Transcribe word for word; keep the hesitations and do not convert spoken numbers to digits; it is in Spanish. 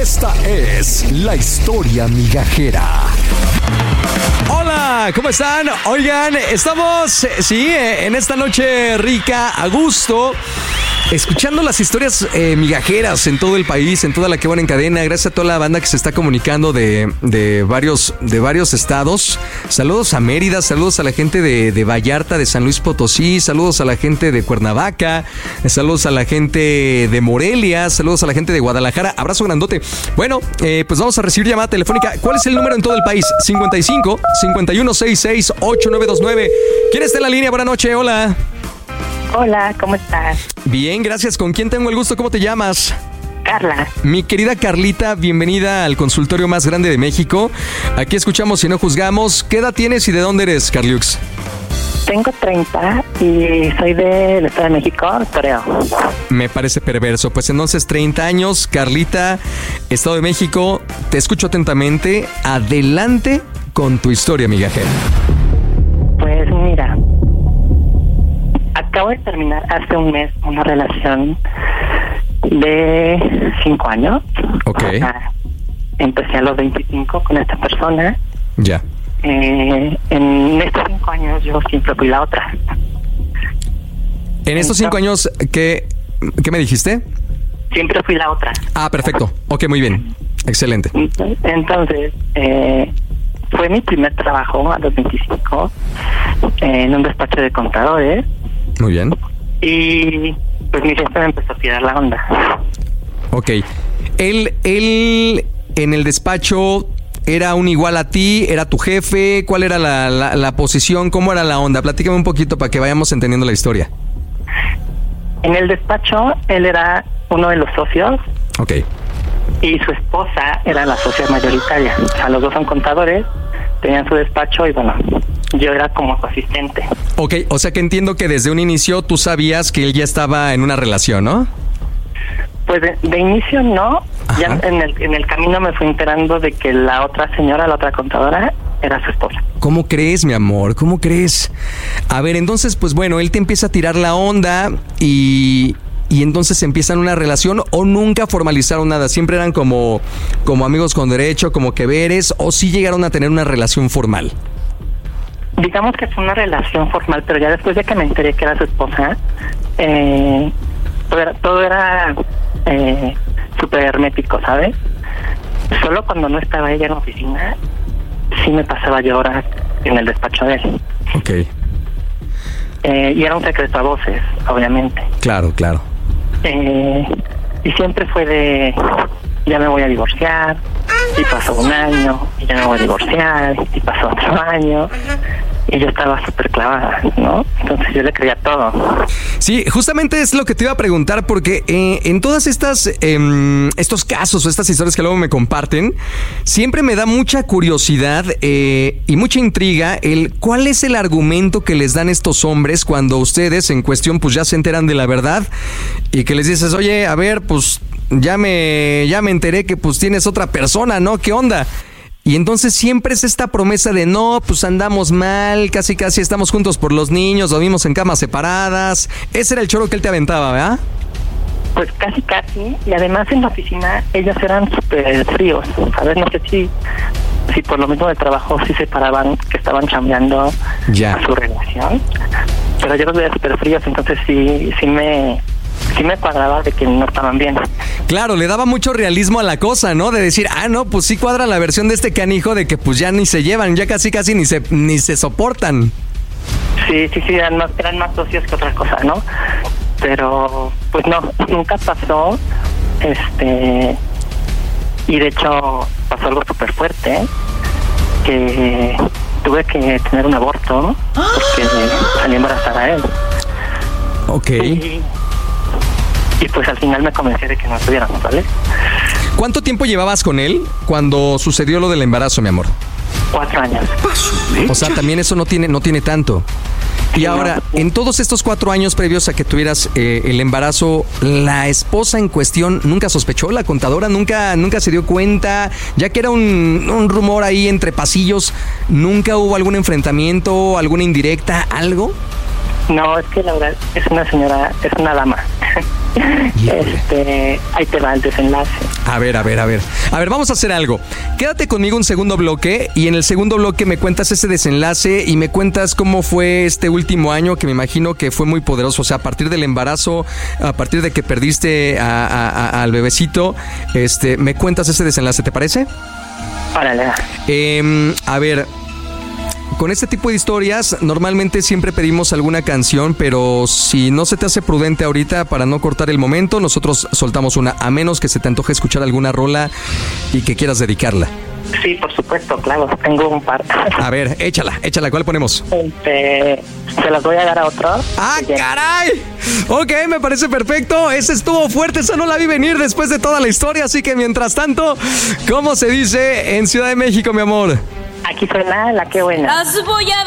Esta es la historia migajera. Hola, ¿cómo están? Oigan, estamos, sí, en esta noche rica, a gusto, escuchando las historias eh, migajeras en todo el país, en toda la que van en cadena. Gracias a toda la banda que se está comunicando de, de, varios, de varios estados. Saludos a Mérida, saludos a la gente de, de Vallarta, de San Luis Potosí, saludos a la gente de Cuernavaca, saludos a la gente de Morelia, saludos a la gente de Guadalajara. Abrazo grandote. Bueno, eh, pues vamos a recibir llamada telefónica. ¿Cuál es el número en todo el país? cincuenta y cinco, cincuenta y uno, sesenta y seis, ochenta y nueve veintinueve. ¿Quién está en la línea? Buenas noches, hola. Hola, ¿cómo estás? Bien, gracias. ¿Con quién tengo el gusto? ¿Cómo te llamas? Carla. Mi querida Carlita, bienvenida al consultorio más grande de México. Aquí escuchamos y no juzgamos. ¿Qué edad tienes y de dónde eres, Carliux? Tengo treinta y soy del Estado de México, Toreo. Me parece perverso. Pues entonces, treinta años, Carlita, Estado de México. Te escucho atentamente. Adelante con tu historia migajera. Pues mira, acabo de terminar hace un mes una relación de cinco años. Ok. O sea, empecé a los veinticinco con esta persona. Ya. Eh, en estos cinco años yo siempre fui la otra. En estos cinco años, ¿qué, ¿qué me dijiste? Siempre fui la otra. Ah, perfecto. Ok, muy bien. Excelente. Entonces, eh, fue mi primer trabajo a los veinticinco eh, en un despacho de contadores. Muy bien. Y pues mi jefe me empezó a tirar la onda. Ok. Él, él en el despacho era un igual a ti, era tu jefe. ¿Cuál era la, la, la posición? ¿Cómo era la onda? Platícame un poquito para que vayamos entendiendo la historia. En el despacho, él era uno de los socios. Ok. Y su esposa era la socia mayoritaria. O sea, los dos son contadores, tenían su despacho y bueno, yo era como su asistente. Ok, o sea que entiendo que desde un inicio tú sabías que él ya estaba en una relación, ¿no? Pues de, de inicio no. Ajá. Ya en el, en el camino me fui enterando de que la otra señora, la otra contadora, era su esposa. ¿Cómo crees, mi amor? ¿Cómo crees? A ver, entonces, pues bueno, él te empieza a tirar la onda y... Y entonces empiezan una relación o nunca formalizaron nada, siempre eran como, como amigos con derecho, como que veres, o sí llegaron a tener una relación formal. Digamos que fue una relación formal, pero ya después de que me enteré que era su esposa, eh, todo era, todo era eh, súper hermético, ¿sabes? Solo cuando no estaba ella en la oficina, sí me pasaba yo horas en el despacho de él. Ok. Eh, y era un secreto a voces, obviamente. Claro, claro. Eh, y siempre fue de, ya me voy a divorciar, y pasó un año, y ya me voy a divorciar, y pasó otro año, y yo estaba súper clavada, ¿no? Entonces yo le creía todo. Sí, justamente es lo que te iba a preguntar, porque eh, en todas estas, eh, estos casos o estas historias que luego me comparten, siempre me da mucha curiosidad eh, y mucha intriga el cuál es el argumento que les dan estos hombres cuando ustedes en cuestión pues ya se enteran de la verdad y que les dices, oye, a ver, pues ya me, ya me enteré que pues tienes otra persona, ¿no? ¿Qué onda? Y entonces siempre es esta promesa de no, pues andamos mal, casi casi estamos juntos por los niños, dormimos en camas separadas. Ese era el choro que él te aventaba, ¿verdad? Pues casi casi, y además en la oficina ellos eran súper fríos, ¿sabes? No sé si, si por lo mismo de trabajo sí se paraban, que estaban chambeando ya a su relación, pero yo los veía súper fríos, entonces sí, sí me... sí me cuadraba de que no estaban bien. Claro, le daba mucho realismo a la cosa, ¿no? De decir, ah, no, pues sí cuadra la versión de este canijo de que pues ya ni se llevan, ya casi casi ni se ni se soportan. Sí, sí, sí, eran más, eran más socios que otra cosa, ¿no? Pero, pues no, nunca pasó, este, y de hecho pasó algo súper fuerte, que tuve que tener un aborto porque salí embarazada a él. Ok. Y, y pues al final me convencí de que no estuviéramos, ¿vale? ¿Cuánto tiempo llevabas con él cuando sucedió lo del embarazo, mi amor? Cuatro años. O sea, también eso no tiene, no tiene tanto. Y ahora, en todos estos cuatro años previos a que tuvieras eh, el embarazo, ¿la esposa en cuestión nunca sospechó? ¿La contadora nunca, nunca se dio cuenta? Ya que era un, un rumor ahí entre pasillos, ¿nunca hubo algún enfrentamiento, alguna indirecta, algo? No, es que la verdad es una señora, es una dama. Este, ahí te va el desenlace. A ver, a ver, a ver. A ver, vamos a hacer algo. Quédate conmigo un segundo bloque y en el segundo bloque me cuentas ese desenlace y me cuentas cómo fue este último año, que me imagino que fue muy poderoso. O sea, a partir del embarazo, a partir de que perdiste a, a, a, al bebecito, este, me cuentas ese desenlace, ¿te parece? Órale. Eh, a ver... Con este tipo de historias, normalmente siempre pedimos alguna canción, pero si no se te hace prudente ahorita para no cortar el momento, nosotros soltamos una, a menos que se te antoje escuchar alguna rola y que quieras dedicarla. Sí, por supuesto, claro, tengo un par. A ver, échala, échala, ¿cuál ponemos? Este, se las voy a dar a otro. ¡Ah, caray! Ok, me parece perfecto, ese estuvo fuerte, esa no la vi venir después de toda la historia, así que mientras tanto, ¿cómo se dice en Ciudad de México, mi amor? Aquí suena La Qué Buena. Las voy a